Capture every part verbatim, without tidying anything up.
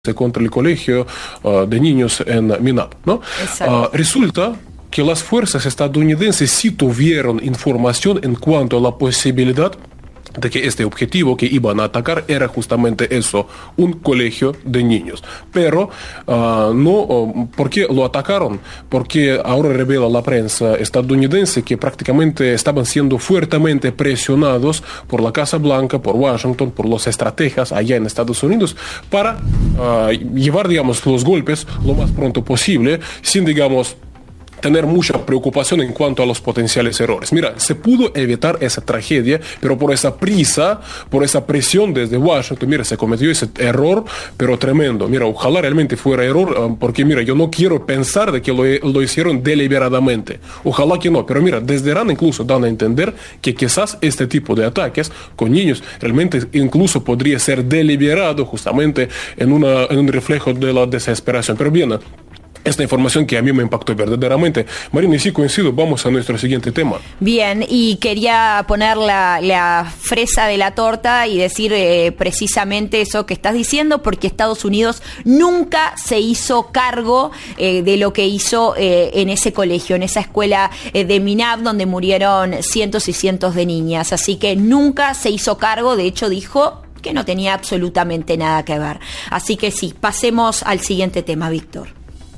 contra el colegio uh, de niños en Minab, ¿no? Uh, resulta que las fuerzas estadounidenses sí tuvieron información en cuanto a la posibilidad de que este objetivo que iban a atacar era justamente eso, un colegio de niños. Pero uh, no, uh, ¿por qué lo atacaron? Porque ahora revela la prensa estadounidense que prácticamente estaban siendo fuertemente presionados por la Casa Blanca, por Washington, por los estrategas allá en Estados Unidos para uh, llevar, digamos, los golpes lo más pronto posible, sin, digamos, tener mucha preocupación en cuanto a los potenciales errores. Mira, se pudo evitar esa tragedia, pero por esa prisa, por esa presión desde Washington, mira, se cometió ese error, pero tremendo. Mira, ojalá realmente fuera error, porque mira, yo no quiero pensar de que lo, lo hicieron deliberadamente. Ojalá que no, pero mira, desde Irán incluso dan a entender que quizás este tipo de ataques con niños realmente incluso podría ser deliberado justamente en, una, en un reflejo de la desesperación. Pero bien, esta información que a mí me impactó verdaderamente. Marina, y sí coincido, vamos a nuestro siguiente tema. Bien, y quería poner la, la fresa de la torta y decir eh, precisamente eso que estás diciendo, porque Estados Unidos nunca se hizo cargo eh, de lo que hizo eh, en ese colegio, en esa escuela eh, de Minab, donde murieron cientos y cientos de niñas. Así que nunca se hizo cargo, de hecho dijo que no tenía absolutamente nada que ver. Así que sí, pasemos al siguiente tema, Víctor.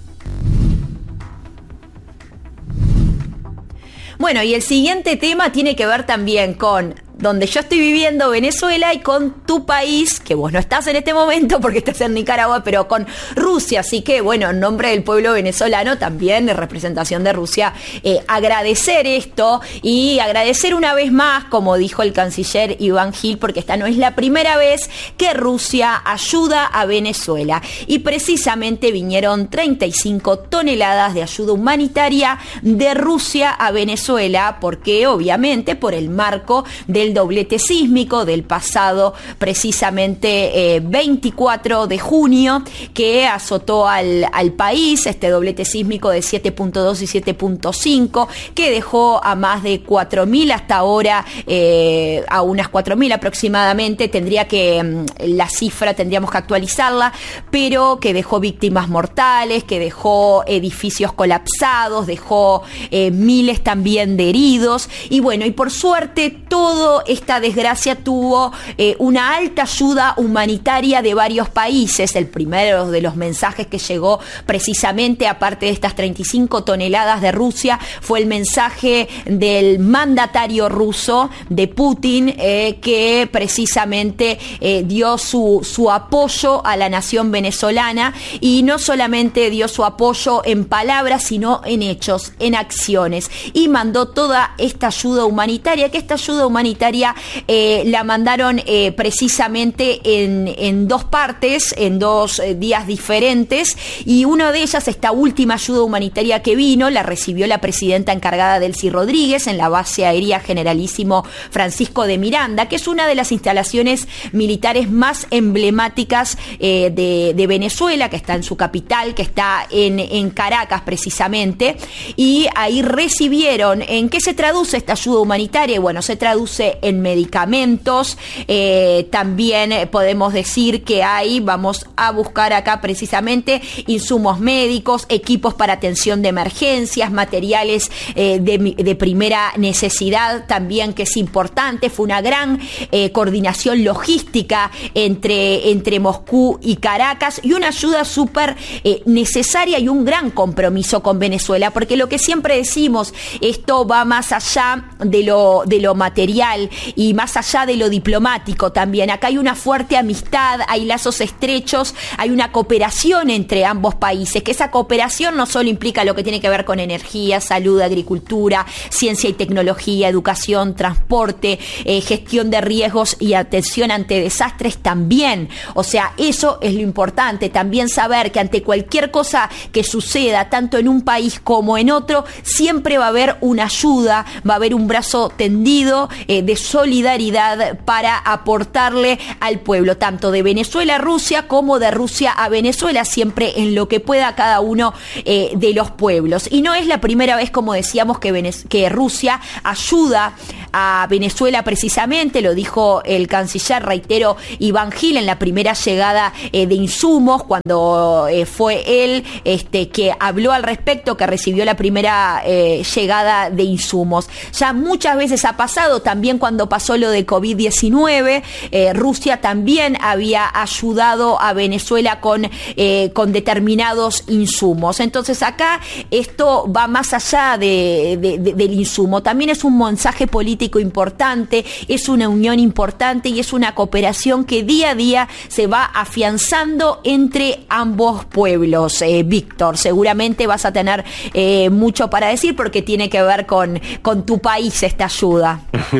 Bueno, y el siguiente tema tiene que ver también con donde yo estoy viviendo, Venezuela, y con tu país, que vos no estás en este momento porque estás en Nicaragua, pero con Rusia. Así que, bueno, en nombre del pueblo venezolano, también en representación de Rusia, eh, agradecer esto y agradecer una vez más, como dijo el canciller Iván Gil, porque esta no es la primera vez que Rusia ayuda a Venezuela. Y precisamente vinieron treinta y cinco toneladas de ayuda humanitaria de Rusia a Venezuela, porque obviamente por el marco del doblete sísmico del pasado precisamente eh, veinticuatro de junio, que azotó al, al país, este doblete sísmico de siete punto dos y siete punto cinco, que dejó a más de cuatro mil hasta ahora, eh, a unas cuatro mil aproximadamente, tendría que, la cifra tendríamos que actualizarla, pero que dejó víctimas mortales, que dejó edificios colapsados, dejó eh, miles también de heridos, y bueno, y por suerte todo esta desgracia tuvo eh, una alta ayuda humanitaria de varios países. El primero de los mensajes que llegó precisamente, aparte de estas treinta y cinco toneladas de Rusia, fue el mensaje del mandatario ruso, de Putin, eh, que precisamente eh, dio su, su apoyo a la nación venezolana, y no solamente dio su apoyo en palabras, sino en hechos, en acciones, y mandó toda esta ayuda humanitaria, que esta ayuda humanitaria Eh, la mandaron eh, precisamente en, en dos partes, en dos eh, días diferentes, y una de ellas, esta última ayuda humanitaria que vino, la recibió la presidenta encargada Delcy Rodríguez en la base aérea Generalísimo Francisco de Miranda, que es una de las instalaciones militares más emblemáticas eh, de, de Venezuela, que está en su capital, que está en, en Caracas precisamente, y ahí recibieron. ¿En qué se traduce esta ayuda humanitaria? Bueno, se traduce en medicamentos, eh, también podemos decir que hay, vamos a buscar acá precisamente, insumos médicos, equipos para atención de emergencias, materiales eh, de, de primera necesidad también, que es importante. Fue una gran eh, coordinación logística entre, entre Moscú y Caracas, y una ayuda súper eh, necesaria y un gran compromiso con Venezuela, porque lo que siempre decimos, esto va más allá de lo, de lo material y más allá de lo diplomático también. Acá hay una fuerte amistad, hay lazos estrechos, hay una cooperación entre ambos países, que esa cooperación no solo implica lo que tiene que ver con energía, salud, agricultura, ciencia y tecnología, educación, transporte, eh, gestión de riesgos y atención ante desastres también. O sea, eso es lo importante, también saber que ante cualquier cosa que suceda, tanto en un país como en otro, siempre va a haber una ayuda, va a haber un brazo tendido eh, de solidaridad para aportarle al pueblo, tanto de Venezuela a Rusia como de Rusia a Venezuela, siempre en lo que pueda cada uno eh, de los pueblos. Y no es la primera vez, como decíamos, que, Venez- que Rusia ayuda a Venezuela precisamente, lo dijo el canciller, reitero, Iván Gil, en la primera llegada eh, de insumos, cuando eh, fue él este, que habló al respecto, que recibió la primera eh, llegada de insumos. Ya muchas veces ha pasado, también cuando pasó lo de COVID diecinueve, eh, Rusia también había ayudado a Venezuela con, eh, con determinados insumos. Entonces acá esto va más allá de, de, de, del insumo, también es un mensaje político importante, es una unión importante y es una cooperación que día a día se va afianzando entre ambos pueblos. Eh, Víctor, seguramente vas a tener eh, mucho para decir porque tiene que ver con, con tu país esta ayuda.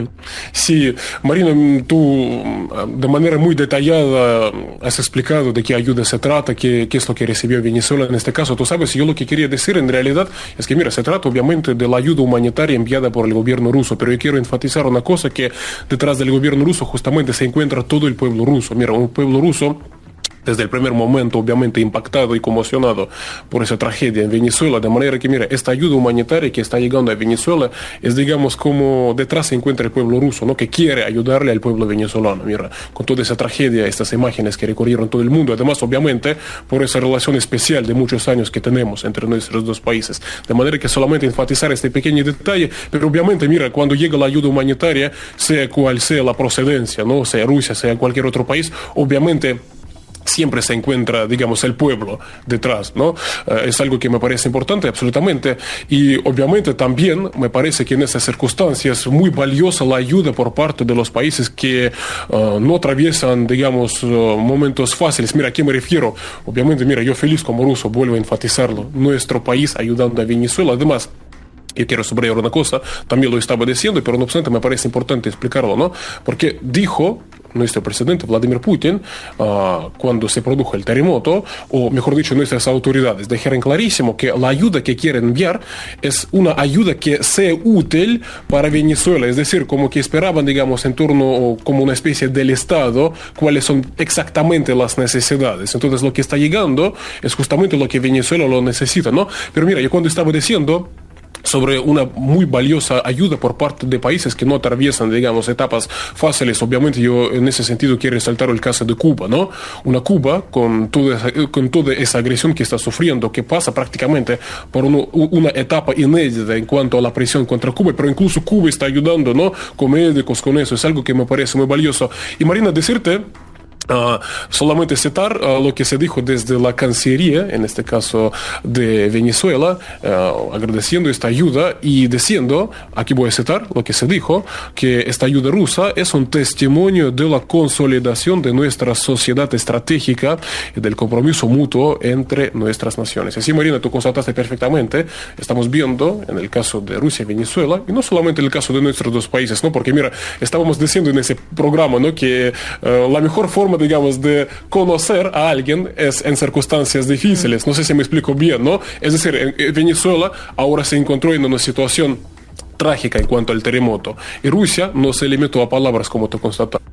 Sí, Marina, tú de manera muy detallada has explicado de qué ayuda se trata, qué, qué es lo que recibió Venezuela en este caso. Tú sabes, yo lo que quería decir en realidad es que, mira, se trata obviamente de la ayuda humanitaria enviada por el gobierno ruso, pero yo quiero enfatizar una cosa, que detrás del gobierno ruso justamente se encuentra todo el pueblo ruso. Mira, un pueblo ruso desde el primer momento obviamente impactado y conmocionado por esa tragedia en Venezuela, de manera que, mira, esta ayuda humanitaria que está llegando a Venezuela es, digamos, como detrás se encuentra el pueblo ruso, ¿no?, que quiere ayudarle al pueblo venezolano, mira, con toda esa tragedia, estas imágenes que recorrieron todo el mundo, además, obviamente, por esa relación especial de muchos años que tenemos entre nuestros dos países, de manera que solamente enfatizar este pequeño detalle, pero obviamente, mira, cuando llega la ayuda humanitaria, sea cual sea la procedencia, ¿no?, sea Rusia, sea cualquier otro país, obviamente siempre se encuentra, digamos, el pueblo detrás, ¿no? Uh, es algo que me parece importante, absolutamente, y obviamente también me parece que en esas circunstancias es muy valiosa la ayuda por parte de los países que uh, no atraviesan, digamos, uh, momentos fáciles. Mira, ¿a qué me refiero? Obviamente, mira, yo feliz como ruso, vuelvo a enfatizarlo, nuestro país ayudando a Venezuela, además, yo quiero subrayar una cosa, también lo estaba diciendo, pero no obstante me parece importante explicarlo, ¿no? Porque dijo nuestro presidente Vladimir Putin, uh, cuando se produjo el terremoto, o mejor dicho, nuestras autoridades dejaron clarísimo que la ayuda que quieren enviar es una ayuda que sea útil para Venezuela, es decir, como que esperaban, digamos, en torno, como una especie del Estado, cuáles son exactamente las necesidades. Entonces, lo que está llegando es justamente lo que Venezuela lo necesita, ¿no? Pero mira, yo cuando estaba diciendo sobre una muy valiosa ayuda por parte de países que no atraviesan, digamos, etapas fáciles. Obviamente yo en ese sentido quiero resaltar el caso de Cuba, ¿no? Una Cuba con toda esa, con toda esa agresión que está sufriendo, que pasa prácticamente por uno, una etapa inédita en cuanto a la presión contra Cuba, pero incluso Cuba está ayudando, ¿no?, con médicos, con eso. Es algo que me parece muy valioso. Y Marina, decirte, Uh, solamente citar uh, lo que se dijo desde la Cancillería, en este caso de Venezuela, uh, agradeciendo esta ayuda y diciendo, aquí voy a citar lo que se dijo, que esta ayuda rusa es un testimonio de la consolidación de nuestra sociedad estratégica y del compromiso mutuo entre nuestras naciones. Así, Marina, tú constataste perfectamente, estamos viendo en el caso de Rusia y Venezuela, y no solamente en el caso de nuestros dos países, ¿no? Porque mira, estábamos diciendo en ese programa, ¿no?, que uh, la mejor forma, digamos, de conocer a alguien es en circunstancias difíciles. No sé si me explico bien, ¿no? Es decir, en Venezuela ahora se encontró en una situación trágica en cuanto al terremoto, y Rusia no se limitó a palabras, como te constataste.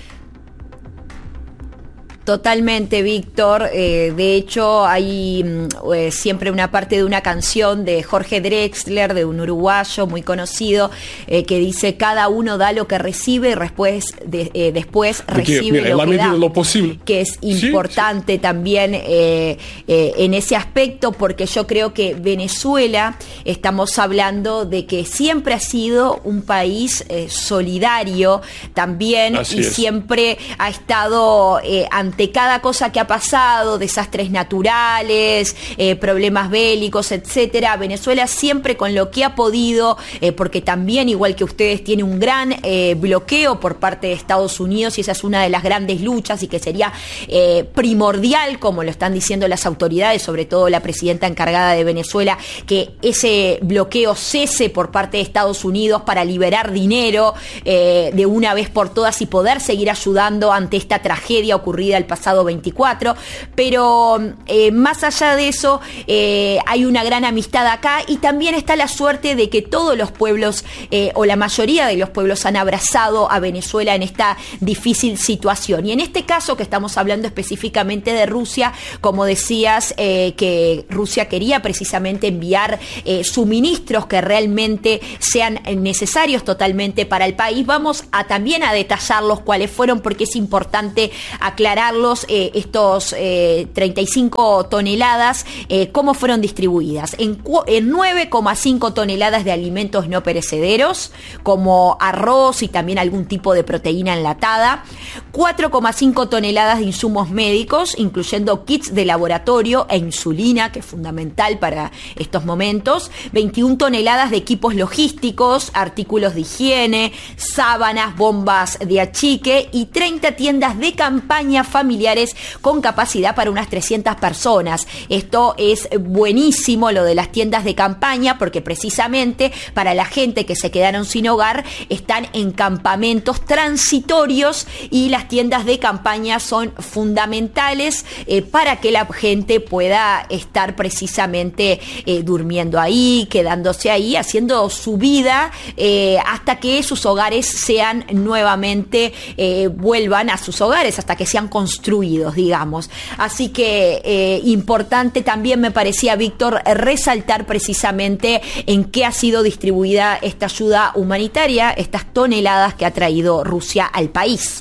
Totalmente, Víctor. Eh, de hecho, hay eh, siempre una parte de una canción de Jorge Drexler, de un uruguayo muy conocido, eh, que dice: cada uno da lo que recibe y después, de, eh, después recibe que, mira, lo que da. Lo posible. Que es importante sí, sí. también eh, eh, en ese aspecto, porque yo creo que Venezuela, estamos hablando de que siempre ha sido un país eh, solidario también. Así y es. Siempre ha estado eh, ante de cada cosa que ha pasado, desastres naturales, eh, problemas bélicos, etcétera. Venezuela siempre con lo que ha podido, eh, porque también, igual que ustedes, tiene un gran eh, bloqueo por parte de Estados Unidos, y esa es una de las grandes luchas y que sería eh, primordial, como lo están diciendo las autoridades, sobre todo la presidenta encargada de Venezuela, que ese bloqueo cese por parte de Estados Unidos para liberar dinero eh, de una vez por todas y poder seguir ayudando ante esta tragedia ocurrida el el pasado veinticuatro, pero eh, más allá de eso, eh, hay una gran amistad acá y también está la suerte de que todos los pueblos, eh, o la mayoría de los pueblos han abrazado a Venezuela en esta difícil situación. Y en este caso que estamos hablando específicamente de Rusia, como decías, eh, que Rusia quería precisamente enviar eh, suministros que realmente sean necesarios totalmente para el país. Vamos a también a detallarlos cuáles fueron, porque es importante aclararlos, eh, estos eh, treinta y cinco toneladas, eh, cómo fueron distribuidas. En, en nueve coma cinco toneladas de alimentos no perecederos, como arroz y también algún tipo de proteína enlatada, cuatro coma cinco toneladas de insumos médicos, incluyendo kits de laboratorio e insulina, que es fundamental para estos momentos, veintiuna toneladas de equipos logísticos, artículos de higiene, sábanas, bombas de achique y treinta tiendas de campaña familiares con capacidad para unas trescientas personas. Esto es buenísimo, lo de las tiendas de campaña, porque precisamente para la gente que se quedaron sin hogar están en campamentos transitorios y las tiendas de campaña son fundamentales eh, para que la gente pueda estar precisamente eh, durmiendo ahí, quedándose ahí, haciendo su vida eh, hasta que sus hogares sean nuevamente, eh, vuelvan a sus hogares, hasta que sean construidos, digamos. Así que eh, importante también me parecía, Víctor, resaltar precisamente en qué ha sido distribuida esta ayuda humanitaria, estas toneladas que ha traído Rusia al país.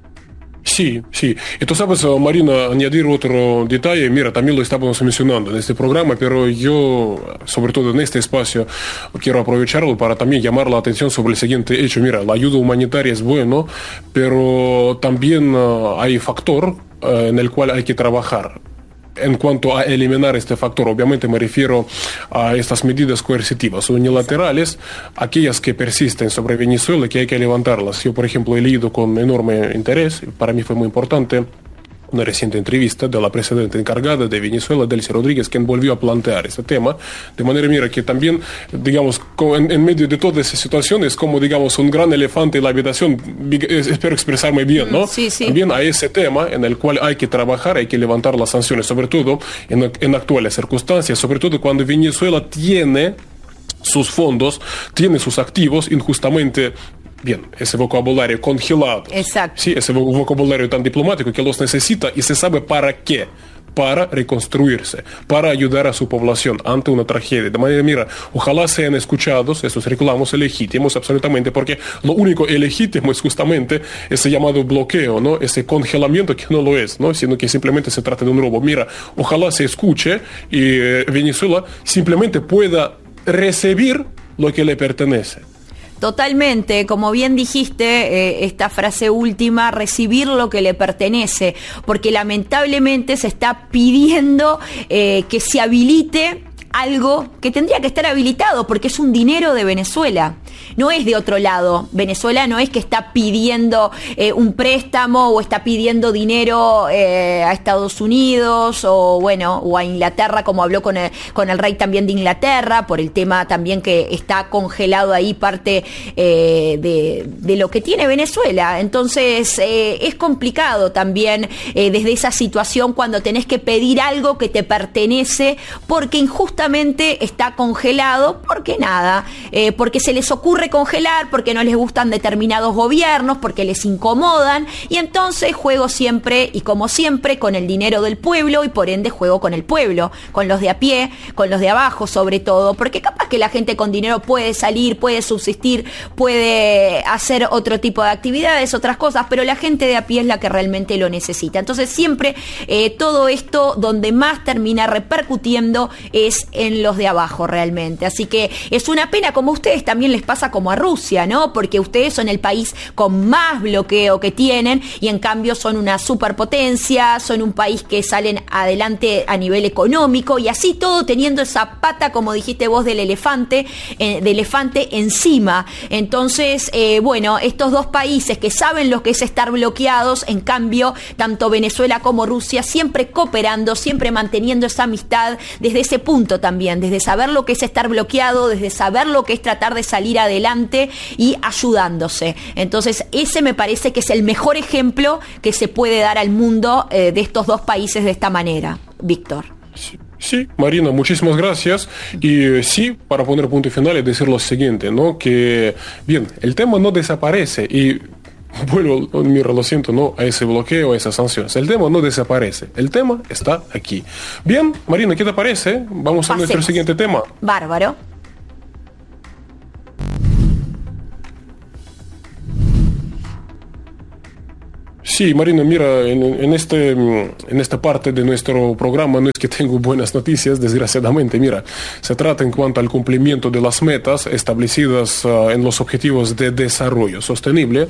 Sí, sí. Y tú sabes, Marina, añadir otro detalle, mira, también lo estamos mencionando en este programa, pero yo, sobre todo en este espacio, quiero aprovecharlo para también llamar la atención sobre el siguiente hecho. Mira, la ayuda humanitaria es bueno, pero también uh, hay factor uh, en el cual hay que trabajar. En cuanto a eliminar este factor, obviamente me refiero a estas medidas coercitivas unilaterales, aquellas que persisten sobre Venezuela, que hay que levantarlas. Yo, por ejemplo, he leído con enorme interés, para mí fue muy importante, una reciente entrevista de la presidenta encargada de Venezuela, Delcy Rodríguez, quien volvió a plantear este tema, de manera, mira, que también, digamos, en, en medio de toda esa situación es como, digamos, un gran elefante en la habitación, espero expresarme bien, ¿no? Sí, sí. También a ese tema en el cual hay que trabajar, hay que levantar las sanciones, sobre todo en, en actuales circunstancias, sobre todo cuando Venezuela tiene sus fondos, tiene sus activos injustamente, bien, ese vocabulario congelado. Exacto. Sí, ese vocabulario tan diplomático que los necesita y se sabe para qué. Para reconstruirse, para ayudar a su población ante una tragedia. De manera, mira, ojalá sean escuchados esos reclamos legítimos, absolutamente, porque lo único ilegítimo es justamente ese llamado bloqueo, ¿no? Ese congelamiento que no lo es, ¿no? Sino que simplemente se trata de un robo. Mira, ojalá se escuche y eh, Venezuela simplemente pueda recibir lo que le pertenece. Totalmente, como bien dijiste, eh, esta frase última, recibir lo que le pertenece, porque lamentablemente se está pidiendo eh, que se habilite algo que tendría que estar habilitado, porque es un dinero de Venezuela, no es de otro lado. Venezuela no es que está pidiendo eh, un préstamo o está pidiendo dinero eh, a Estados Unidos o bueno, o a Inglaterra, como habló con el, con el rey también de Inglaterra, por el tema también que está congelado ahí parte eh, de, de lo que tiene Venezuela. Entonces eh, es complicado también eh, desde esa situación cuando tenés que pedir algo que te pertenece, porque injustamente está congelado, porque nada, eh, porque se les ocurre congelar, porque no les gustan determinados gobiernos, porque les incomodan, y entonces juego siempre y como siempre con el dinero del pueblo y por ende juego con el pueblo, con los de a pie, con los de abajo sobre todo, porque capaz que la gente con dinero puede salir, puede subsistir, puede hacer otro tipo de actividades, otras cosas, pero la gente de a pie es la que realmente lo necesita. Entonces siempre eh, todo esto donde más termina repercutiendo es en los de abajo realmente. Así que es una pena, como a ustedes también les pasa como a Rusia, ¿no? Porque ustedes son el país con más bloqueo que tienen y en cambio son una superpotencia, son un país que salen adelante a nivel económico y así todo teniendo esa pata, como dijiste vos, del elefante, eh, del elefante encima. Entonces, eh, bueno, estos dos países que saben lo que es estar bloqueados, en cambio, tanto Venezuela como Rusia siempre cooperando, siempre manteniendo esa amistad desde ese punto también, desde saber lo que es estar bloqueado, desde saber lo que es tratar de salir adelante y ayudándose. Entonces, ese me parece que es el mejor ejemplo que se puede dar al mundo eh, de estos dos países de esta manera, Víctor. Sí. Sí, Marina, muchísimas gracias. Y eh, sí, para poner punto final y decir lo siguiente, ¿no? Que, bien, el tema no desaparece y vuelvo, mira, lo siento, ¿no? A ese bloqueo, a esas sanciones. El tema no desaparece, el tema está aquí. Bien, Marina, ¿qué te parece? Vamos Pasemos. a nuestro siguiente tema. Bárbaro. Sí, Marina, mira, en, en, este, en esta parte de nuestro programa no es que tengo buenas noticias, desgraciadamente. Mira, se trata en cuanto al cumplimiento de las metas establecidas uh, en los Objetivos de Desarrollo Sostenible.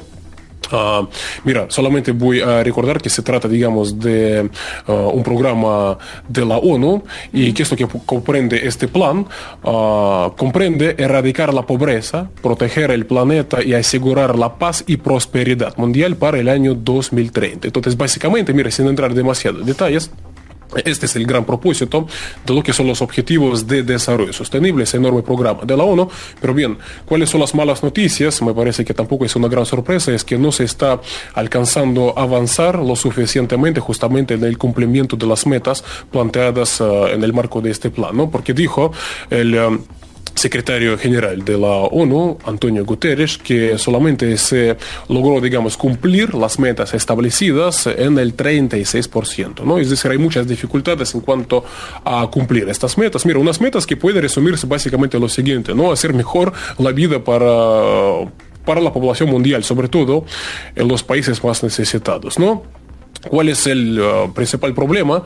Uh, mira, solamente voy a recordar que se trata, digamos, de uh, un programa de la ONU y que esto que comprende este plan, uh, comprende erradicar la pobreza, proteger el planeta y asegurar la paz y prosperidad mundial para el año dos mil treinta. Entonces, básicamente, mira, sin entrar demasiado en detalles, este es el gran propósito de lo que son los Objetivos de Desarrollo Sostenible, ese enorme programa de la ONU. Pero bien, ¿cuáles son las malas noticias? Me parece que tampoco es una gran sorpresa, es que no se está alcanzando a avanzar lo suficientemente justamente en el cumplimiento de las metas planteadas uh, en el marco de este plan, ¿no? Porque dijo el... Um, secretario general de la ONU, Antonio Guterres, que solamente se logró, digamos, cumplir las metas establecidas en el treinta y seis por ciento, ¿no? Es decir, hay muchas dificultades en cuanto a cumplir estas metas. Mira, unas metas que pueden resumirse básicamente en lo siguiente, ¿no? Hacer mejor la vida para, para la población mundial, sobre todo en los países más necesitados, ¿no? ¿Cuál es el uh, principal problema?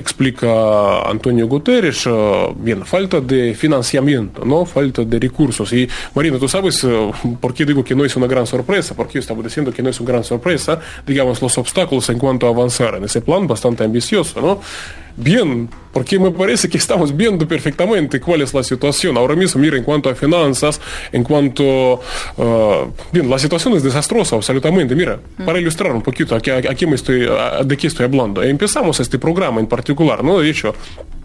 Explica Antonio Guterres. Uh, bien, falta de financiamiento, ¿no? Falta de recursos. Y, Marina, ¿tú sabes uh, por qué digo que no es una gran sorpresa? ¿Por qué yo estaba diciendo que no es una gran sorpresa? Digamos, los obstáculos en cuanto a avanzar en ese plan bastante ambicioso, ¿no? Bien, porque me parece que estamos viendo perfectamente cuál es la situación. Ahora mismo, mira, en cuanto a finanzas, en cuanto... Uh, bien, la situación es desastrosa, absolutamente. Mira, mm. para ilustrar un poquito a qué, a qué me estoy, a, de qué estoy hablando. Empezamos este programa en particular, ¿no? De hecho,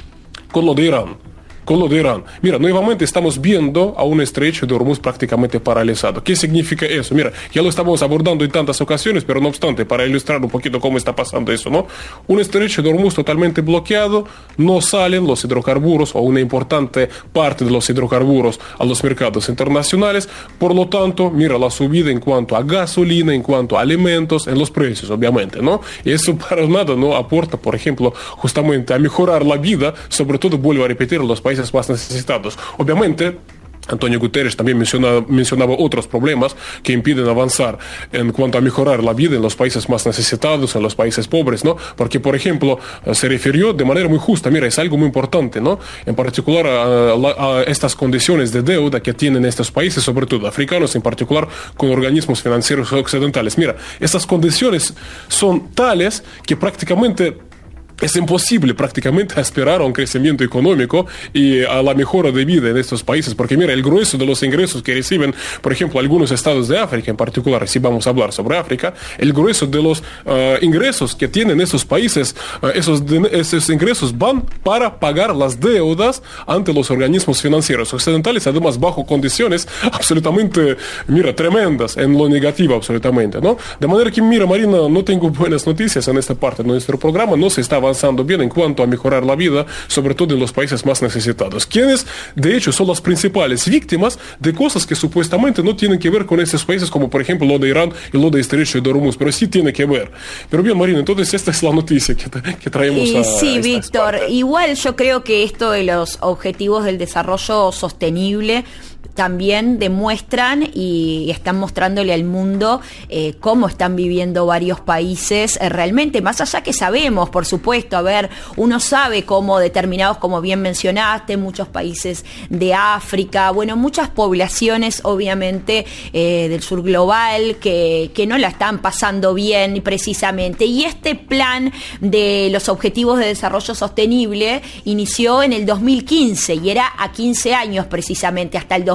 con lo de Irán. Con lo de Irán. Mira, nuevamente estamos viendo a un estrecho de Hormuz prácticamente paralizado. ¿Qué significa eso? Mira, ya lo estamos abordando en tantas ocasiones, pero no obstante, para ilustrar un poquito cómo está pasando eso, ¿no? Un estrecho de Hormuz totalmente bloqueado, no salen los hidrocarburos o una importante parte de los hidrocarburos a los mercados internacionales. Por lo tanto, mira, la subida en cuanto a gasolina, en cuanto a alimentos, en los precios, obviamente, ¿no? Y eso para nada no aporta, por ejemplo, justamente a mejorar la vida, sobre todo, vuelvo a repetir, los países más necesitados. Obviamente, Antonio Guterres también menciona, mencionaba otros problemas que impiden avanzar en cuanto a mejorar la vida en los países más necesitados, en los países pobres, ¿no? Porque, por ejemplo, se refirió de manera muy justa, mira, es algo muy importante, ¿no? En particular a, a, a estas condiciones de deuda que tienen estos países, sobre todo africanos, en particular con organismos financieros occidentales. Mira, estas condiciones son tales que prácticamente es imposible prácticamente esperar a un crecimiento económico y a la mejora de vida en estos países, porque mira, el grueso de los ingresos que reciben, por ejemplo, algunos estados de África, en particular, si vamos a hablar sobre África, el grueso de los uh, ingresos que tienen esos países, uh, esos, de, esos ingresos van para pagar las deudas ante los organismos financieros occidentales, además bajo condiciones absolutamente, mira, tremendas, en lo negativo absolutamente, ¿no? De manera que, mira, Marina, no tengo buenas noticias en esta parte de nuestro programa, no se está avanzando bien en cuanto a mejorar la vida, sobre todo en los países más necesitados, quienes de hecho son las principales víctimas de cosas que supuestamente no tienen que ver con estos países, como por ejemplo lo de Irán y lo de estrecho de Hormuz, pero sí tiene que ver. Pero bien, Marina, entonces esta es la noticia que, que traemos y a sí, a Víctor, igual yo creo que esto de los objetivos del desarrollo sostenible también demuestran y están mostrándole al mundo eh, cómo están viviendo varios países eh, realmente, más allá que sabemos, por supuesto, a ver, uno sabe cómo determinados, como bien mencionaste, muchos países de África, bueno, muchas poblaciones obviamente eh, del sur global que, que no la están pasando bien precisamente, y este plan de los objetivos de desarrollo sostenible inició en el dos mil quince y era a quince años precisamente, hasta el dos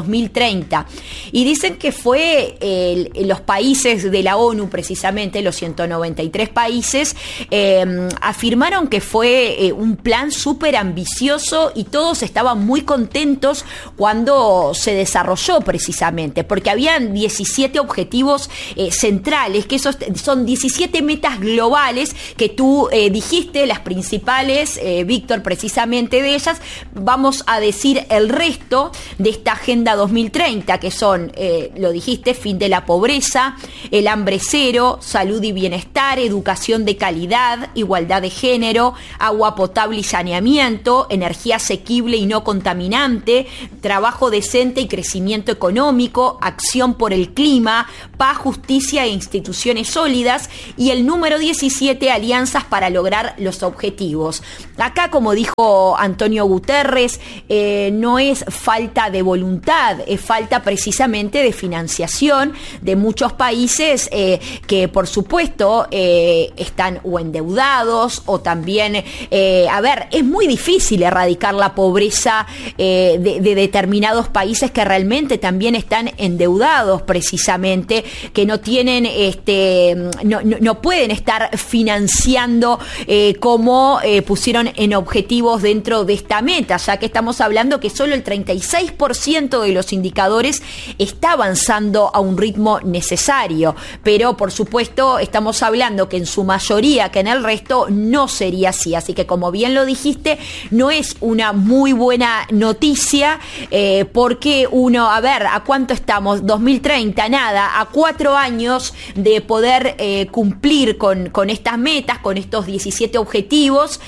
dos mil treinta. Y dicen que fue eh, los países de la ONU, precisamente, los ciento noventa y tres países, eh, afirmaron que fue eh, un plan súper ambicioso y todos estaban muy contentos cuando se desarrolló, precisamente, porque habían diecisiete objetivos eh, centrales, que esos son diecisiete metas globales que tú eh, dijiste, las principales, eh, Víctor, precisamente de ellas. Vamos a decir el resto de esta Agenda dos mil treinta, que son, eh, lo dijiste, fin de la pobreza, el hambre cero, salud y bienestar, educación de calidad, igualdad de género, agua potable y saneamiento, energía asequible y no contaminante, trabajo decente y crecimiento económico, acción por el clima, paz, justicia e instituciones sólidas, y el número diecisiete, alianzas para lograr los objetivos. Acá, como dijo Antonio Guterres, eh, no es falta de voluntad, es falta precisamente de financiación de muchos países eh, que, por supuesto, eh, están o endeudados o también, eh, a ver, es muy difícil erradicar la pobreza eh, de, de determinados países que realmente también están endeudados, precisamente, que no tienen, este, no, no, no pueden estar financiando eh, como eh, pusieron en objetivos dentro de esta meta, ya que estamos hablando que solo el treinta y seis por ciento de los indicadores está avanzando a un ritmo necesario, pero por supuesto estamos hablando que en su mayoría, que en el resto no sería así, así que como bien lo dijiste, no es una muy buena noticia, eh, porque uno, a ver, ¿a cuánto estamos? dos mil treinta, nada, a cuatro años de poder eh, cumplir con, con estas metas, con estos diecisiete objetivos,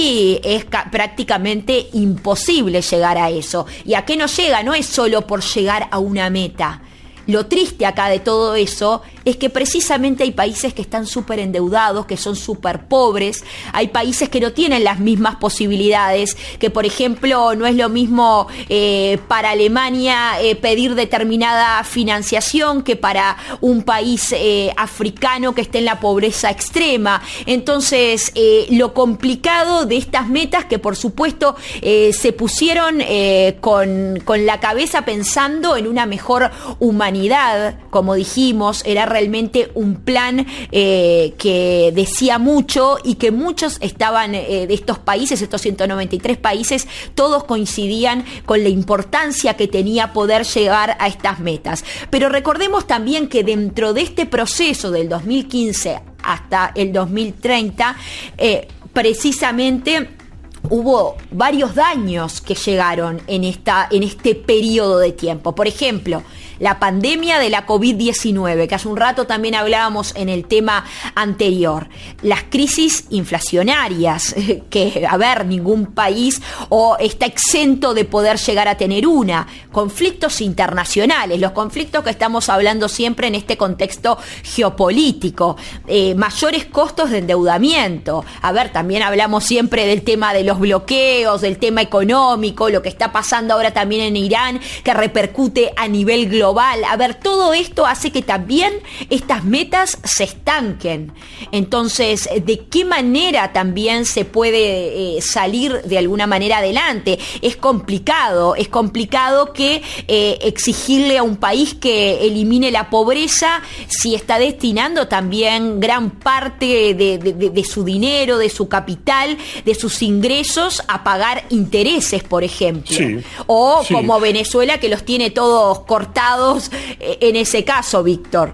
y es ca- prácticamente imposible llegar a eso. ¿Y a qué no llega? No es solo por llegar a una meta. Lo triste acá de todo eso es que precisamente hay países que están súper endeudados, que son súper pobres, hay países que no tienen las mismas posibilidades, que por ejemplo no es lo mismo eh, para Alemania eh, pedir determinada financiación que para un país eh, africano que esté en la pobreza extrema. Entonces, eh, lo complicado de estas metas, que por supuesto eh, se pusieron eh, con, con la cabeza pensando en una mejor humanidad, como dijimos, era realmente un plan eh, que decía mucho y que muchos estaban eh, de estos países, estos ciento noventa y tres países, todos coincidían con la importancia que tenía poder llegar a estas metas. Pero recordemos también que dentro de este proceso del dos mil quince hasta el dos mil treinta, eh, precisamente hubo varios daños que llegaron en, esta, en este periodo de tiempo. Por ejemplo, la pandemia de la covid diecinueve, que hace un rato también hablábamos en el tema anterior. Las crisis inflacionarias, que, a ver, ningún país o está exento de poder llegar a tener una. Conflictos internacionales, los conflictos que estamos hablando siempre en este contexto geopolítico. Eh, mayores costos de endeudamiento. A ver, también hablamos siempre del tema de los bloqueos, del tema económico, lo que está pasando ahora también en Irán, que repercute a nivel global. A ver, todo esto hace que también estas metas se estanquen. Entonces, ¿de qué manera también se puede eh, salir de alguna manera adelante? Es complicado, es complicado que eh, exigirle a un país que elimine la pobreza si está destinando también gran parte de, de, de, de su dinero, de su capital, de sus ingresos a pagar intereses, por ejemplo. Sí, o sí. Como Venezuela, que los tiene todos cortados en ese caso, Víctor.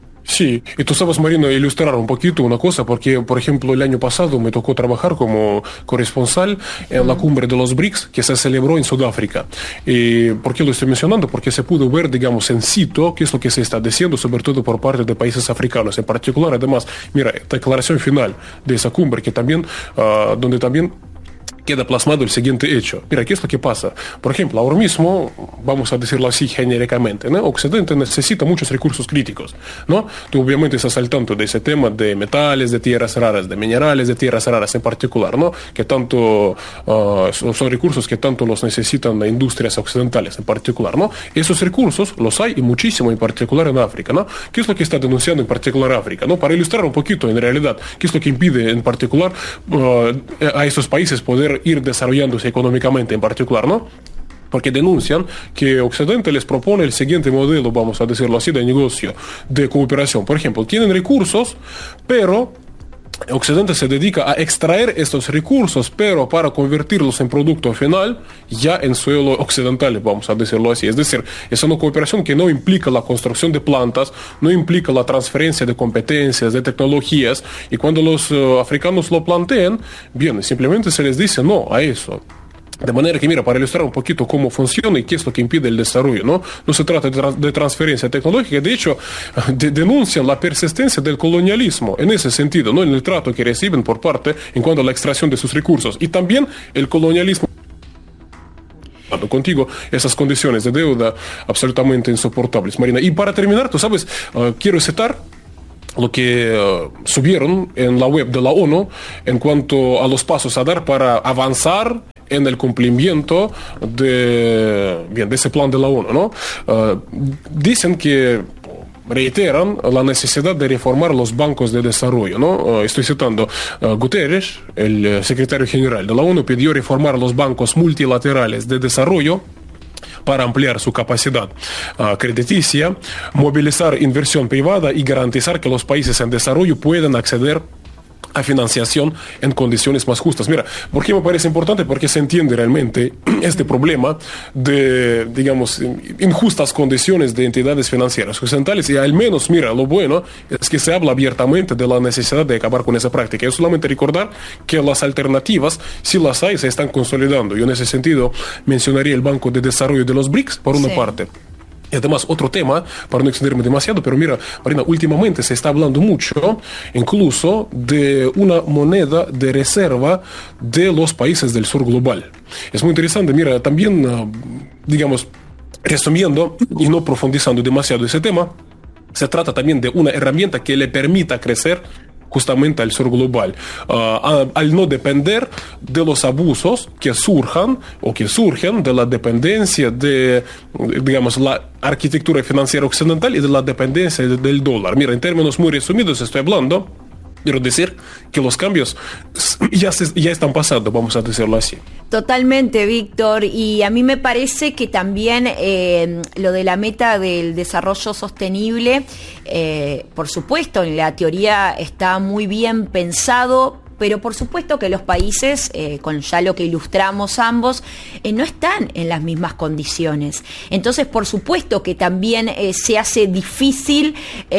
Sí, y tú sabes, Marina, ilustrar un poquito una cosa, porque, por ejemplo, el año pasado me tocó trabajar como corresponsal en mm. la cumbre de los BRICS, que se celebró en Sudáfrica. ¿Y por qué lo estoy mencionando? Porque se pudo ver, digamos, en situ qué es lo que se está diciendo, sobre todo por parte de países africanos. En particular, además, mira, declaración final de esa cumbre, que también, uh, donde también queda plasmado el siguiente hecho. Mira, ¿qué es lo que pasa? Por ejemplo, ahora mismo, vamos a decirlo así genéricamente, ¿no? Occidente necesita muchos recursos críticos, ¿no? Tú obviamente estás al tanto de ese tema de metales, de tierras raras, de minerales, de tierras raras en particular, ¿no? Que tanto, uh, son recursos que tanto los necesitan las industrias occidentales en particular, ¿no? Esos recursos los hay y muchísimo, en particular en África, ¿no? ¿Qué es lo que está denunciando en particular África, ¿no? Para ilustrar un poquito, en realidad, ¿qué es lo que impide en particular uh, a esos países poder ir desarrollándose económicamente en particular, ¿no? porque denuncian que Occidente les propone el siguiente modelo, vamos a decirlo así, de negocio, de cooperación. Por ejemplo, tienen recursos, pero Occidente se dedica a extraer estos recursos, pero para convertirlos en producto final ya en suelo occidental, vamos a decirlo así. Es decir, es una cooperación que no implica la construcción de plantas, no implica la transferencia de competencias, de tecnologías, y cuando los uh, africanos lo plantean, bien, simplemente se les dice no a eso. De manera que, mira, para ilustrar un poquito cómo funciona y qué es lo que impide el desarrollo, ¿no? No se trata de, tra- de transferencia tecnológica, de hecho, de- denuncian la persistencia del colonialismo en ese sentido, ¿no? En el trato que reciben por parte en cuanto a la extracción de sus recursos. Y también el colonialismo contigo esas condiciones de deuda absolutamente insoportables, Marina. Y para terminar, tú sabes, uh, quiero citar lo que uh, subieron en la web de la ONU en cuanto a los pasos a dar para avanzar en el cumplimiento de, bien, de ese plan de la ONU, ¿no? Uh, dicen que reiteran la necesidad de reformar los bancos de desarrollo, ¿no? Uh, estoy citando, uh, Guterres, el uh, secretario general de la ONU, pidió reformar los bancos multilaterales de desarrollo para ampliar su capacidad uh, crediticia, movilizar inversión privada y garantizar que los países en desarrollo puedan acceder a financiación en condiciones más justas. Mira, ¿por qué me parece importante? Porque se entiende realmente este problema de, digamos, injustas condiciones de entidades financieras occidentales, y al menos, mira, lo bueno es que se habla abiertamente de la necesidad de acabar con esa práctica. Es solamente recordar que las alternativas, si las hay, se están consolidando. Yo en ese sentido mencionaría el Banco de Desarrollo de los B R I C S, por una sí. parte. Y además, otro tema, para no extenderme demasiado, pero mira, Marina, últimamente se está hablando mucho, incluso, de una moneda de reserva de los países del sur global. Es muy interesante, mira, también, uh, digamos, resumiendo y no profundizando demasiado ese tema, se trata también de una herramienta que le permita crecer justamente al sur global, uh, a, al no depender de los abusos que surjan o que surgen de la dependencia de, digamos, la arquitectura financiera occidental y de la dependencia de, del dólar. Mira, en términos muy resumidos estoy hablando, quiero decir que los cambios ya, se, ya están pasando, vamos a decirlo así. Totalmente, Víctor, y a mí me parece que también eh, lo de la meta del desarrollo sostenible, eh, por supuesto, en la teoría está muy bien pensado, pero por supuesto que los países, eh, con ya lo que ilustramos ambos, eh, no están en las mismas condiciones. Entonces, por supuesto que también eh, se hace difícil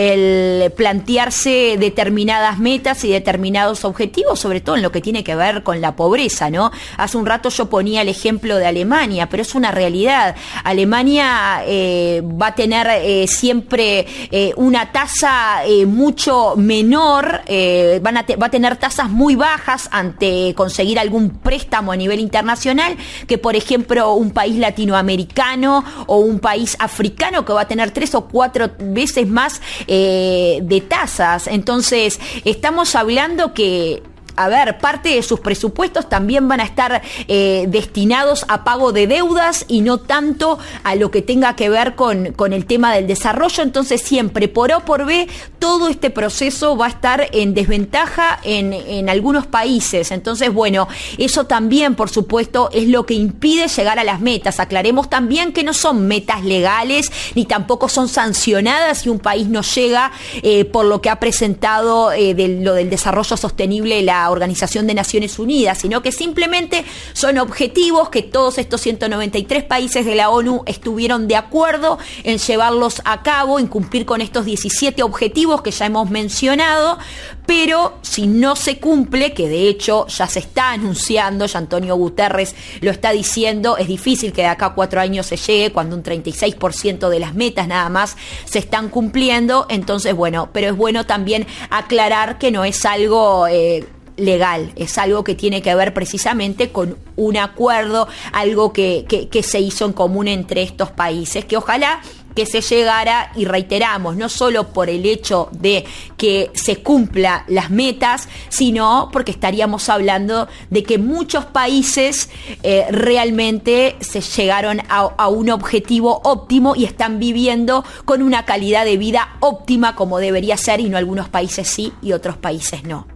el plantearse determinadas metas y determinados objetivos, sobre todo en lo que tiene que ver con la pobreza, ¿no? Hace un rato yo ponía el ejemplo de Alemania, pero es una realidad. Alemania eh, va a tener eh, siempre eh, una tasa eh, mucho menor, eh, van a te- va a tener tasas muy bajas ante conseguir algún préstamo a nivel internacional que, por ejemplo, un país latinoamericano o un país africano que va a tener tres o cuatro veces más eh, de tasas. Entonces, estamos hablando que, a ver, parte de sus presupuestos también van a estar eh, destinados a pago de deudas y no tanto a lo que tenga que ver con, con el tema del desarrollo. Entonces siempre, por A o por B, todo este proceso va a estar en desventaja en, en algunos países. Entonces, bueno, eso también, por supuesto, es lo que impide llegar a las metas. Aclaremos también que no son metas legales, ni tampoco son sancionadas si un país no llega eh, por lo que ha presentado eh, de lo del desarrollo sostenible la Organización de Naciones Unidas, sino que simplemente son objetivos que todos estos ciento noventa y tres países de la ONU estuvieron de acuerdo en llevarlos a cabo, en cumplir con estos diecisiete objetivos que ya hemos mencionado, pero si no se cumple, que de hecho ya se está anunciando, ya Antonio Guterres lo está diciendo, es difícil que de acá a cuatro años se llegue cuando un treinta y seis por ciento de las metas nada más se están cumpliendo. Entonces, bueno, pero es bueno también aclarar que no es algo eh, legal, es algo que tiene que ver precisamente con un acuerdo, algo que, que, que se hizo en común entre estos países, que ojalá que se llegara, y reiteramos, no solo por el hecho de que se cumpla las metas, sino porque estaríamos hablando de que muchos países eh, realmente se llegaron a, a un objetivo óptimo y están viviendo con una calidad de vida óptima como debería ser, y no algunos países sí y otros países no.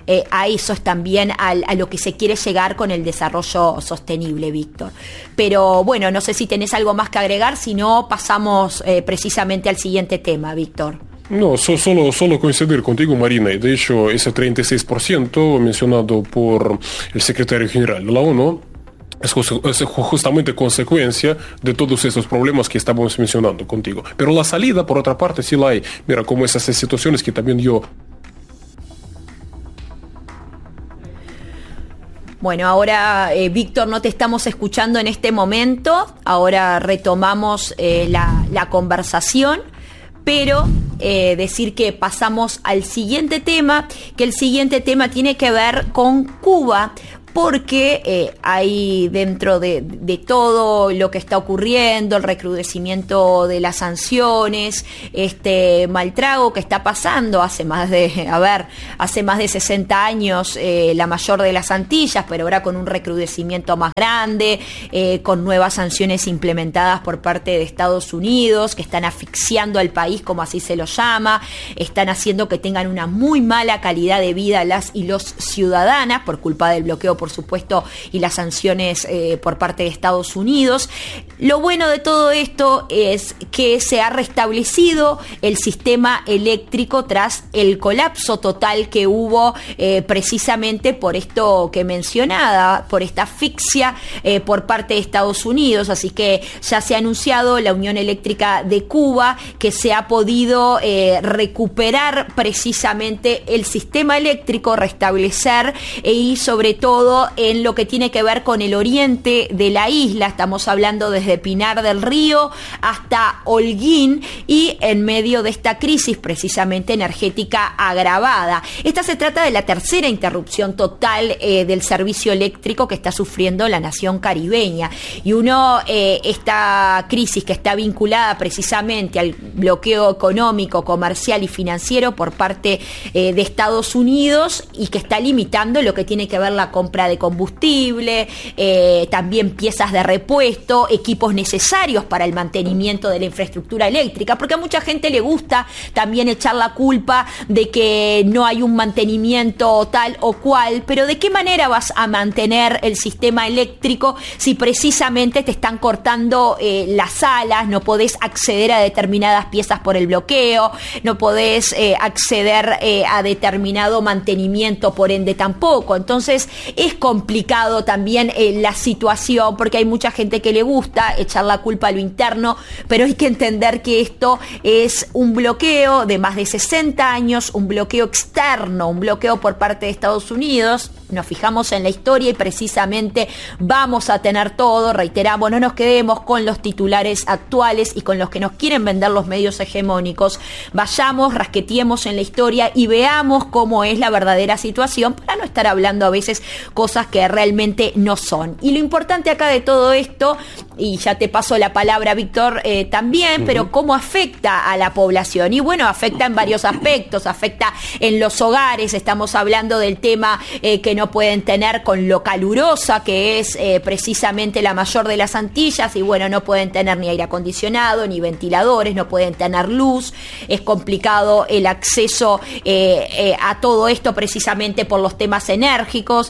eh, a eso es también a, a lo que se quiere llegar con el desarrollo sostenible, Víctor. Pero bueno, no sé si tenés algo más que agregar, si no pasamos eh, precisamente al siguiente tema, Víctor. No, so, solo, solo coincidir contigo, Marina, y de hecho ese treinta y seis por ciento mencionado por el secretario general de la ONU es, es justamente consecuencia de todos esos problemas que estamos mencionando contigo. Pero la salida, por otra parte, sí la hay. Mira, como esas situaciones que también yo... Bueno, ahora, eh, Víctor, no te estamos escuchando en este momento. Ahora retomamos eh, la, la conversación. Pero eh, decir que pasamos al siguiente tema, que el siguiente tema tiene que ver con Cuba, porque eh, hay dentro de, de todo lo que está ocurriendo, el recrudecimiento de las sanciones, este maltrago que está pasando hace más de, a ver, hace más de sesenta años eh, la mayor de las Antillas, pero ahora con un recrudecimiento más grande, eh, con nuevas sanciones implementadas por parte de Estados Unidos, que están asfixiando al país, como así se lo llama, están haciendo que tengan una muy mala calidad de vida las y los ciudadanas por culpa del bloqueo, por supuesto, y las sanciones eh, por parte de Estados Unidos. Lo bueno de todo esto es que se ha restablecido el sistema eléctrico tras el colapso total que hubo eh, precisamente por esto que mencionaba, por esta asfixia eh, por parte de Estados Unidos. Así que ya se ha anunciado la Unión Eléctrica de Cuba que se ha podido eh, recuperar precisamente el sistema eléctrico, restablecer eh, y sobre todo en lo que tiene que ver con el oriente de la isla. Estamos hablando desde Pinar del Río hasta Holguín, y en medio de esta crisis precisamente energética agravada. Esta se trata de la tercera interrupción total eh, del servicio eléctrico que está sufriendo la nación caribeña, y uno, eh, esta crisis que está vinculada precisamente al bloqueo económico, comercial y financiero por parte eh, de Estados Unidos, y que está limitando lo que tiene que ver la compra de combustible, eh, también piezas de repuesto, equipos necesarios para el mantenimiento de la infraestructura eléctrica, porque a mucha gente le gusta también echar la culpa de que no hay un mantenimiento tal o cual, pero ¿de qué manera vas a mantener el sistema eléctrico si precisamente te están cortando eh, las alas, no podés acceder a determinadas piezas por el bloqueo, no podés eh, acceder eh, a determinado mantenimiento, por ende tampoco? Entonces es complicado también eh, la situación, porque hay mucha gente que le gusta echar la culpa a lo interno, pero hay que entender que esto es un bloqueo de más de sesenta años, un bloqueo externo, un bloqueo por parte de Estados Unidos. Nos fijamos en la historia y precisamente vamos a tener todo, reiteramos, no nos quedemos con los titulares actuales y con los que nos quieren vender los medios hegemónicos. Vayamos, rasqueteemos en la historia y veamos cómo es la verdadera situación, para no estar hablando a veces cosas que realmente no son. Y lo importante acá de todo esto, y ya te paso la palabra, Víctor, eh, también, uh-huh. pero cómo afecta a la población. Y bueno, afecta en varios aspectos, afecta en los hogares. Estamos hablando del tema eh, que no pueden tener con lo calurosa que es eh, precisamente la mayor de las Antillas, y bueno, no pueden tener ni aire acondicionado, ni ventiladores, no pueden tener luz, es complicado el acceso eh, eh, a todo esto precisamente por los temas enérgicos,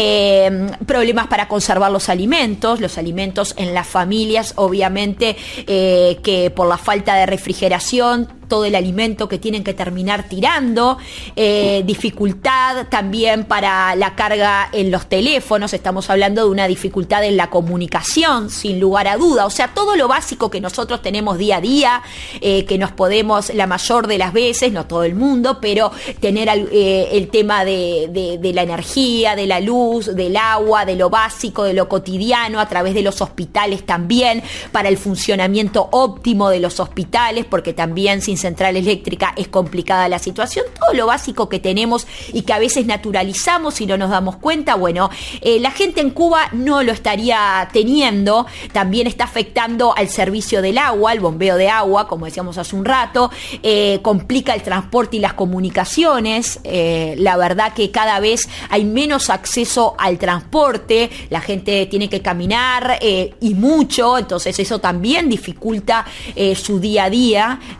eh, problemas para conservar los alimentos, los alimentos en las familias, obviamente eh, que por la falta de refrigeración, todo el alimento que tienen que terminar tirando, eh, dificultad también para la carga en los teléfonos, estamos hablando de una dificultad en la comunicación, sin lugar a duda, o sea, todo lo básico que nosotros tenemos día a día, eh, que nos podemos, la mayor de las veces, no todo el mundo, pero tener eh, el tema de, de, de la energía, de la luz, del agua, de lo básico, de lo cotidiano, a través de los hospitales también, para el funcionamiento óptimo de los hospitales, porque también sin central eléctrica es complicada la situación, todo lo básico que tenemos y que a veces naturalizamos y no nos damos cuenta. Bueno, eh, la gente en Cuba no lo estaría teniendo, también está afectando al servicio del agua, el bombeo de agua, como decíamos hace un rato, eh, complica el transporte y las comunicaciones, eh, la verdad que cada vez hay menos acceso al transporte, la gente tiene que caminar eh, y mucho, entonces eso también dificulta eh, su día a día, eh, dificulta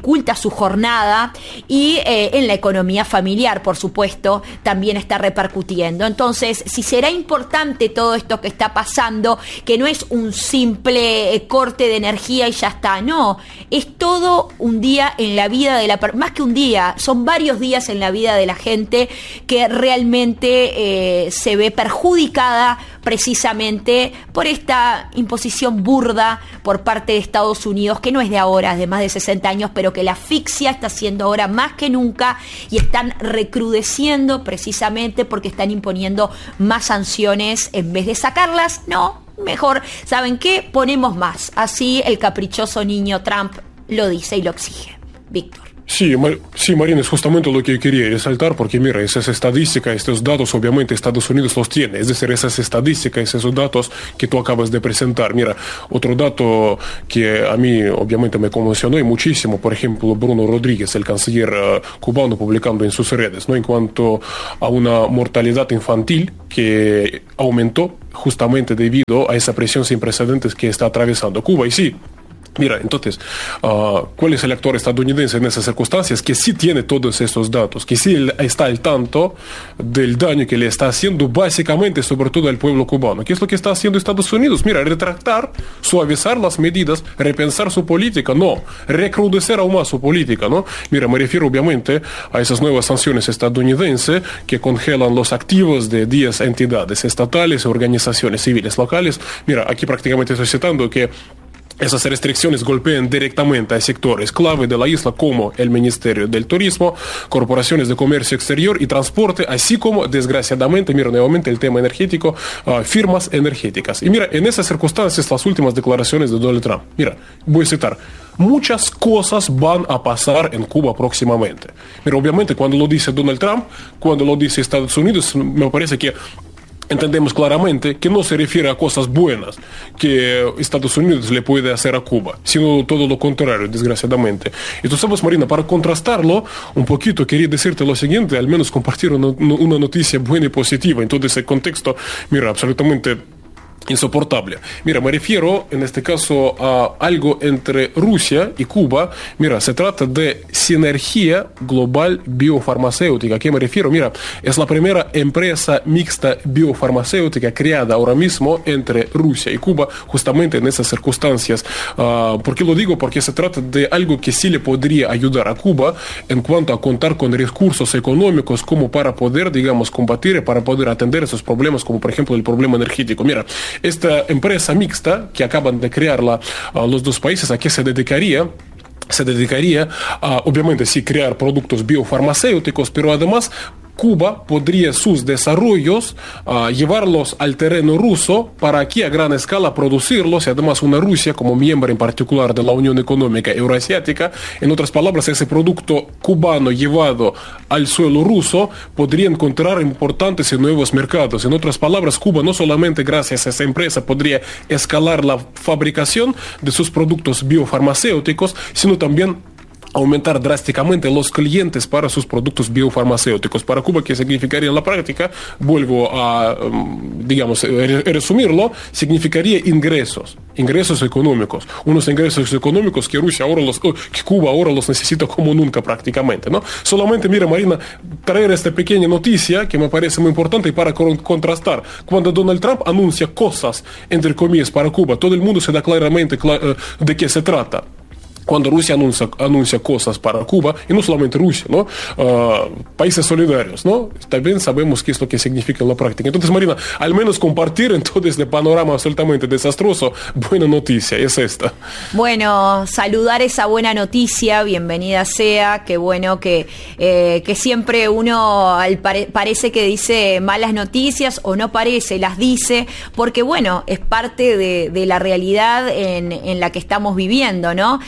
dificulta su jornada y eh, en la economía familiar, por supuesto, también está repercutiendo. Entonces, si será importante todo esto que está pasando, que no es un simple eh, corte de energía y ya está, no, es todo un día en la vida de la persona, más que un día, son varios días en la vida de la gente que realmente eh, se ve perjudicada precisamente por esta imposición burda por parte de Estados Unidos, que no es de ahora, es de más de sesenta años, pero que la asfixia está siendo ahora más que nunca y están recrudeciendo precisamente porque están imponiendo más sanciones en vez de sacarlas. No, mejor, ¿saben qué? Ponemos más. Así el caprichoso niño Trump lo dice y lo exige. Víctor. Sí, Mar- sí, Marina, es justamente lo que quería resaltar, porque mira, esas estadísticas, estos datos, obviamente Estados Unidos los tiene, es decir, esas estadísticas, esos datos que tú acabas de presentar. Mira, otro dato que a mí obviamente me conmocionó y muchísimo, por ejemplo, Bruno Rodríguez, el canciller uh, cubano, publicando en sus redes, ¿no? En cuanto a una mortalidad infantil que aumentó justamente debido a esa presión sin precedentes que está atravesando Cuba. Y sí, mira, entonces, uh, ¿cuál es el actor estadounidense en esas circunstancias? Que sí tiene todos esos datos, que sí está al tanto del daño que le está haciendo básicamente, sobre todo al pueblo cubano. ¿Qué es lo que está haciendo Estados Unidos? Mira, retractar, suavizar las medidas, repensar su política, no, recrudecer aún más su política, ¿no? Mira, me refiero obviamente a esas nuevas sanciones estadounidenses que congelan los activos de diez entidades estatales y organizaciones civiles locales. Mira, aquí prácticamente estoy citando que esas restricciones golpean directamente a sectores clave de la isla como el Ministerio del Turismo, corporaciones de comercio exterior y transporte, así como, desgraciadamente, mira nuevamente el tema energético, uh, firmas energéticas. Y mira, en esas circunstancias, las últimas declaraciones de Donald Trump. Mira, voy a citar. Muchas cosas van a pasar en Cuba próximamente. Mira, obviamente, cuando lo dice Donald Trump, cuando lo dice Estados Unidos, me parece que entendemos claramente que no se refiere a cosas buenas que Estados Unidos le puede hacer a Cuba, sino todo lo contrario, desgraciadamente. Entonces, pues, Marina, para contrastarlo un poquito, quería decirte lo siguiente, al menos compartir una, una noticia buena y positiva en todo ese contexto, mira, absolutamente insoportable. Mira, me refiero en este caso a algo entre Rusia y Cuba. Mira, se trata de sinergia global biofarmacéutica. ¿A qué me refiero? Mira, es la primera empresa mixta biofarmacéutica creada ahora mismo entre Rusia y Cuba, justamente en esas circunstancias. Uh, ¿Por qué lo digo? Porque se trata de algo que sí le podría ayudar a Cuba en cuanto a contar con recursos económicos como para poder, digamos, combatir y para poder atender esos problemas, como por ejemplo el problema energético. Mira, esta empresa mixta que acaban de crearla uh, los dos países, ¿a qué se dedicaría? Se dedicaría a, obviamente, sí, crear productos biofarmacéuticos, pero además Cuba podría sus desarrollos uh, llevarlos al terreno ruso para aquí a gran escala producirlos y además una Rusia como miembro en particular de la Unión Económica Euroasiática, en otras palabras, ese producto cubano llevado al suelo ruso podría encontrar importantes y nuevos mercados. En otras palabras, Cuba no solamente gracias a esa empresa podría escalar la fabricación de sus productos biofarmacéuticos, sino también aumentar drásticamente los clientes para sus productos biofarmacéuticos. Para Cuba, ¿qué significaría en la práctica? Vuelvo a, digamos, resumirlo, significaría ingresos, ingresos económicos, unos ingresos económicos que Rusia ahora los, que Cuba ahora los necesita como nunca prácticamente, ¿no? Solamente, mira, Marina, traer esta pequeña noticia que me parece muy importante para contrastar. Cuando Donald Trump anuncia cosas, entre comillas, para Cuba, todo el mundo se da claramente de qué se trata. Cuando Rusia anuncia, anuncia cosas para Cuba, y no solamente Rusia, ¿no? Uh, países solidarios, ¿no? También sabemos qué es lo que significa en la práctica. Entonces, Marina, al menos compartir en todo este panorama absolutamente desastroso, buena noticia es esta. Bueno, saludar esa buena noticia, bienvenida sea, qué bueno que, eh, que siempre uno al pare- parece que dice malas noticias o no parece, las dice, porque bueno, es parte de, de la realidad en, en la que estamos viviendo, ¿no?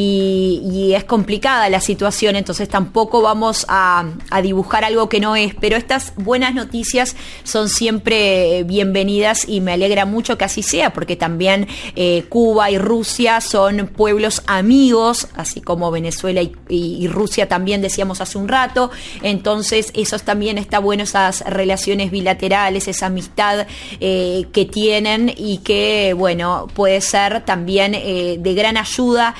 Y, y es complicada la situación, entonces tampoco vamos a, a dibujar algo que no es, pero estas buenas noticias son siempre bienvenidas y me alegra mucho que así sea, porque también eh, Cuba y Rusia son pueblos amigos, así como Venezuela y, y, y Rusia también decíamos hace un rato, entonces eso también está bueno, esas relaciones bilaterales, esa amistad eh, que tienen y que, bueno, puede ser también eh, de gran ayuda en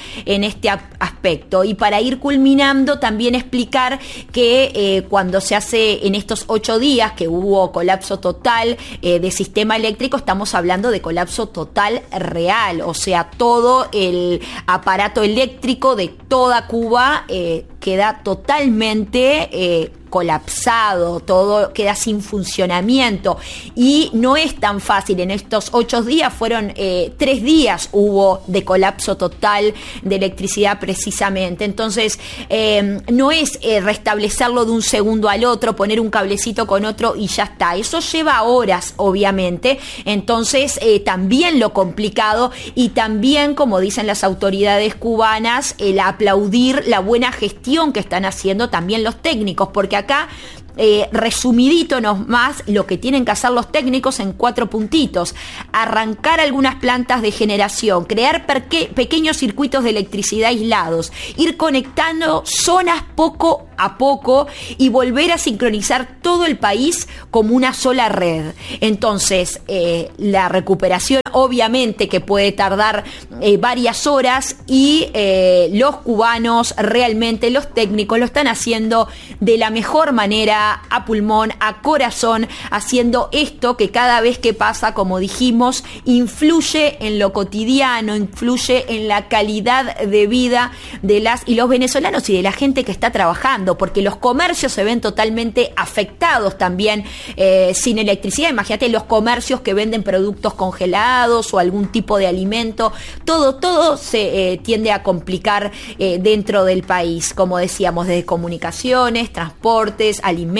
en este aspecto. Y para ir culminando, también explicar que eh, cuando se hace en estos ocho días que hubo colapso total eh, de sistema eléctrico, estamos hablando de colapso total real, o sea, todo el aparato eléctrico de toda Cuba eh, queda totalmente eh, colapsado, todo queda sin funcionamiento y no es tan fácil. En estos ocho días fueron eh, tres días hubo de colapso total de electricidad precisamente. Entonces eh, no es eh, restablecerlo de un segundo al otro, poner un cablecito con otro y ya está. Eso lleva horas, obviamente. Entonces eh, también lo complicado y también, como dicen las autoridades cubanas, el aplaudir la buena gestión que están haciendo también los técnicos, porque acá Eh, resumidito nomás lo que tienen que hacer los técnicos en cuatro puntitos: arrancar algunas plantas de generación, crear perque- pequeños circuitos de electricidad aislados, ir conectando zonas poco a poco y volver a sincronizar todo el país como una sola red. Entonces eh, la recuperación obviamente que puede tardar eh, varias horas y eh, los cubanos realmente, los técnicos lo están haciendo de la mejor manera, a pulmón, a corazón, haciendo esto que cada vez que pasa, como dijimos, influye en lo cotidiano, influye en la calidad de vida de las y los venezolanos y de la gente que está trabajando, porque los comercios se ven totalmente afectados también eh, sin electricidad. Imagínate los comercios que venden productos congelados o algún tipo de alimento, todo, todo se eh, tiende a complicar eh, dentro del país, como decíamos, desde comunicaciones, transportes, alimentos,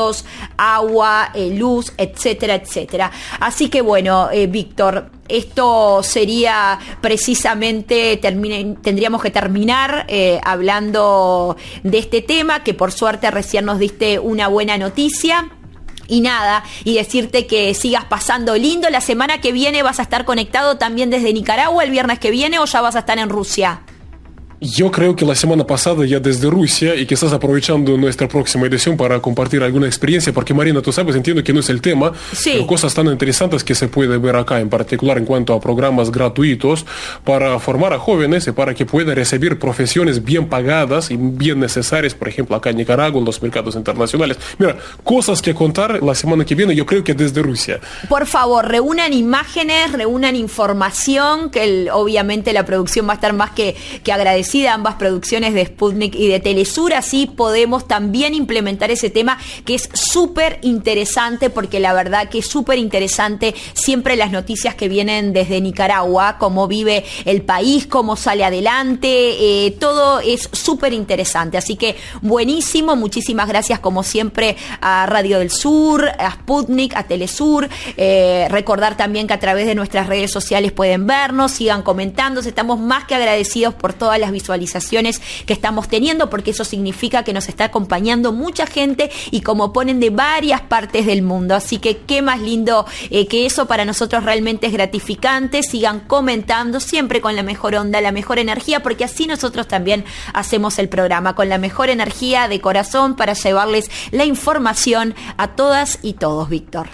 agua, eh, luz, etcétera, etcétera. Así que bueno, eh, Víctor, esto sería precisamente, termine, tendríamos que terminar eh, hablando de este tema, que por suerte recién nos diste una buena noticia. Y nada, y decirte que sigas pasando lindo. La semana que viene vas a estar conectado también desde Nicaragua, el viernes que viene, o ya vas a estar en Rusia. Yo creo que la semana pasada ya desde Rusia, y quizás aprovechando nuestra próxima edición para compartir alguna experiencia, porque Marina, tú sabes, entiendo que no es el tema, sí, pero cosas tan interesantes que se puede ver acá, en particular en cuanto a programas gratuitos para formar a jóvenes y para que puedan recibir profesiones bien pagadas y bien necesarias, por ejemplo, acá en Nicaragua, en los mercados internacionales. Mira, cosas que contar la semana que viene, yo creo que desde Rusia. Por favor, reúnan imágenes, reúnan información, que el, obviamente la producción va a estar más que, que agradecida, ambas producciones de Sputnik y de Telesur, así podemos también implementar ese tema que es súper interesante, porque la verdad que es súper interesante siempre las noticias que vienen desde Nicaragua, cómo vive el país, cómo sale adelante, eh, todo es súper interesante, así que buenísimo, muchísimas gracias como siempre a Radio del Sur, a Sputnik, a Telesur, eh, recordar también que a través de nuestras redes sociales pueden vernos, sigan comentando, estamos más que agradecidos por todas las visualizaciones que estamos teniendo, porque eso significa que nos está acompañando mucha gente y como ponen de varias partes del mundo, así que qué más lindo eh, que eso. Para nosotros realmente es gratificante. Sigan comentando siempre con la mejor onda, la mejor energía, porque así nosotros también hacemos el programa con la mejor energía de corazón para llevarles la información a todas y todos, Víctor.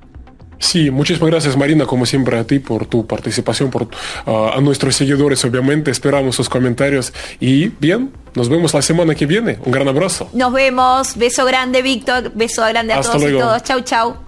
Sí, muchísimas gracias, Marina, como siempre a ti por tu participación, por uh, a nuestros seguidores, obviamente, esperamos sus comentarios y bien, nos vemos la semana que viene. Un gran abrazo. Nos vemos, beso grande, Víctor, beso grande a Hasta todos luego. y todos. Chau, chau.